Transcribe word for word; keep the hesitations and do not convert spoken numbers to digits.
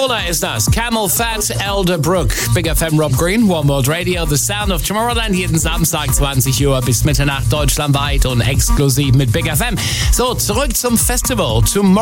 Oder ist das Camel Fat, Elderbrook, Big F M Rob Green, One World Radio, The Sound of Tomorrowland, jeden Samstag zwanzig Uhr bis Mitternacht deutschlandweit und exklusiv mit Big F M. So, zurück zum Festival. Tomorrow